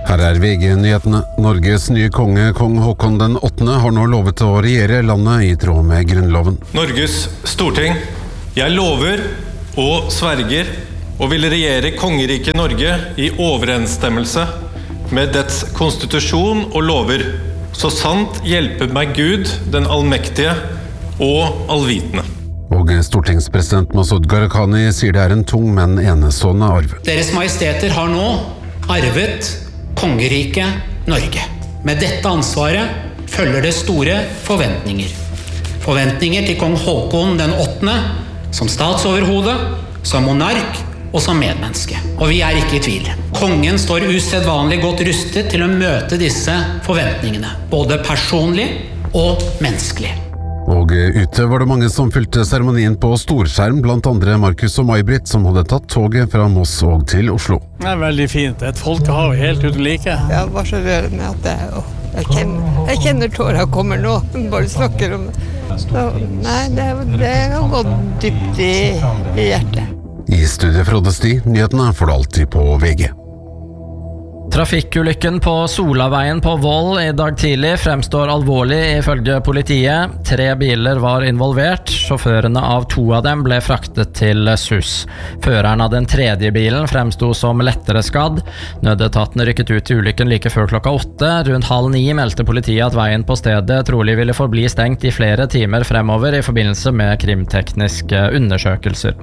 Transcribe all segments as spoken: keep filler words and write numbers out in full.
Her er V G-nyhetene. Norges nye konge, kong Håkon den åttende, har nå lovet å regjere landet i tråd med grunnloven. Norges storting, jeg lover og sverger og vil regjere kongeriket Norge i overensstemmelse med dets konstitusjon og lover, så sant hjelper meg Gud, den allmektige og allvitende. Og stortingspresident Masud Gharahkhani sier det er en tung, men enestående arv. Deres majesteter har nå arvet kongeriket Norge. Med dette ansvaret følger det store forventninger. Forventninger til kong Håkon den åttende, som statsoverhode, som monark og som medmenneske. Og vi er ikke i tvil. Kongen står usedvanlig godt rustet til å møte disse forventningene, både personlig og menneskelig. Og ute var det mange som fylte seremonien på storskjerm, blant andre Markus og May-Britt, som hadde tatt toget fra Moss og til Oslo. Det er veldig fint. Et folkehav helt uten like. Jeg var så rørende at jeg, å, jeg, kjenner, jeg kjenner tårene kommer nå, bare snakker om det. Så, nei, det, det har gått dypt i, i hjertet. I studiet Frode Sti, nyhetene får du alltid på V G. Trafikkulykken på Solaveien på Voll i dag tidlig fremstår alvorlig ifølge politiet. Tre biler var involvert. Sjåførene av to av dem ble fraktet til S U S. Føreren av den tredje bilen fremstod som lettere skadd. Nødetaten rykket ut til ulykken like før klokka åtte. Rundt halv ni meldte politiet at veien på stedet trolig ville forbli stengt i flere timer fremover i forbindelse med krimtekniske undersøkelser.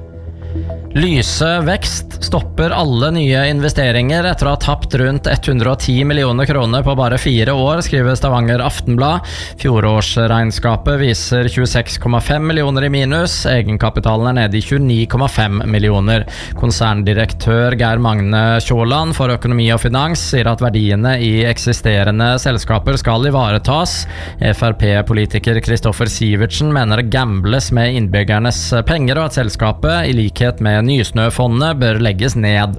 Lyse vekst stopper alle nye investeringer etter å ha tapt rundt hundre og ti millioner kroner på bare fire år, skriver Stavanger Aftenblad. Fjorårsregnskapet viser tjueseks komma fem millioner i minus, egenkapitalen er nede i tjueni komma fem millioner. Konserndirektør Geir Magne Kjåland for økonomi og finans sier at verdiene i eksisterende selskaper skal ivaretas. F R P-politiker Kristoffer Sivertsen mener det gambles med innbyggernes penger, og at selskapet, i likhet med Nysnøfondet, bør legges ned.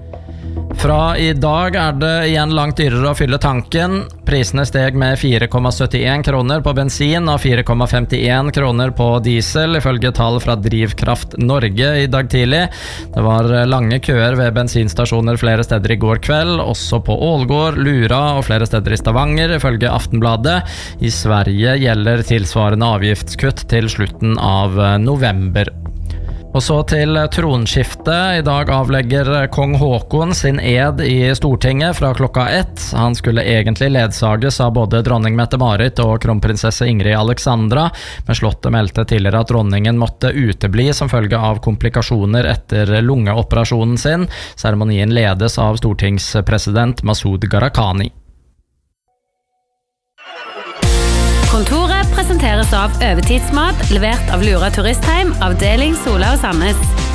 Fra i dag er det igjen langt dyrere å fylle tanken. Prisene steg med fire komma syttien kroner på bensin og fire komma femtien kroner på diesel, ifølge tall fra Drivkraft Norge i dag tidlig. Det var lange køer ved bensinstasjoner flere steder i går kveld, også på Ålgård, Lura og flere steder i Stavanger, ifølge Aftenbladet. I Sverige gjelder tilsvarende avgiftskutt til slutten av november. Og så til tronskiftet. I dag avlegger kong Håkon sin ed i Stortinget fra klokka ett. Han skulle egentlig ledsages av både dronning Mette-Marit og kronprinsesse Ingrid Alexandra, men slottet meldte tidligere at dronningen måtte utebli som følge av komplikasjoner etter lungeoperasjonen sin. Seremonien ledes av stortingspresident Masud Gharahkhani. Kontoret presenteres av Øvetidsmat, levert av Lura Turistheim, avdeling Sola og Sandnes.